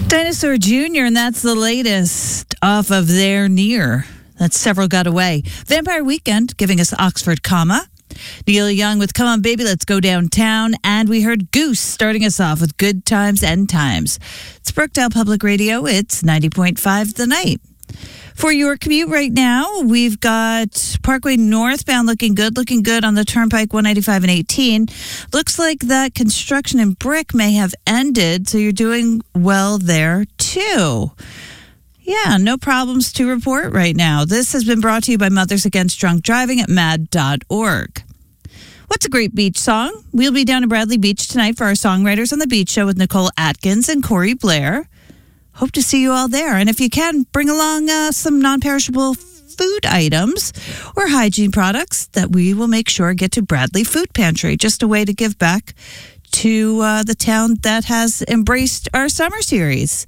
Dinosaur Jr., and that's the latest off of their Near. That's Several Got Away. Vampire Weekend giving us Oxford, comma. Neil Young with Come On Baby, Let's Go Downtown. And we heard Goose starting us off with Good Times, End Times. It's Brookdale Public Radio. It's 90.5 The Night. For your commute right now, we've got Parkway northbound looking good on the Turnpike 195 and 18. Looks like that construction in Brick may have ended, so you're doing well there too. Yeah, no problems to report right now. This has been brought to you by Mothers Against Drunk Driving at mad.org. What's a great beach song? We'll be down at Bradley Beach tonight for our Songwriters on the Beach show with Nicole Atkins and Corey Blair. Hope to see you all there. And if you can, bring along some non-perishable food items or hygiene products that we will make sure get to Bradley Food Pantry. Just a way to give back to the town that has embraced our summer series.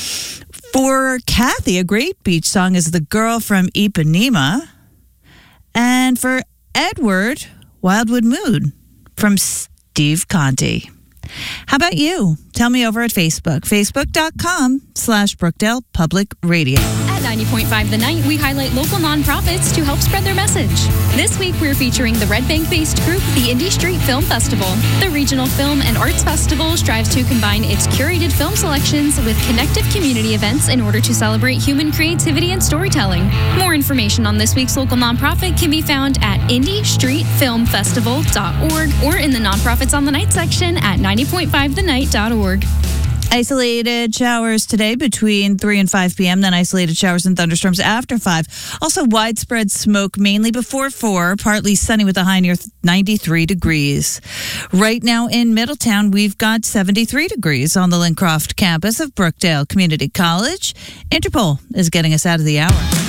For Kathy, a great beach song is The Girl from Ipanema. And for Edward, Wildwood Moon from Steve Conti. How about you? Tell me over at Facebook, facebook.com/Brookdale Public Radio. At 90.5 The Night, we highlight local nonprofits to help spread their message. This week, we're featuring the Red Bank-based group, the Indie Street Film Festival. The regional film and arts festival strives to combine its curated film selections with connective community events in order to celebrate human creativity and storytelling. More information on this week's local nonprofit can be found at indiestreetfilmfestival.org or in the Nonprofits on the Night section at 90.5thenight.org. Isolated showers today between 3 and 5 p.m., then isolated showers and thunderstorms after 5. Also widespread smoke mainly before 4, partly sunny with a high near 93 degrees. Right now in Middletown, we've got 73 degrees on the Lincroft campus of Brookdale Community College. Interpol is getting us out of the hour.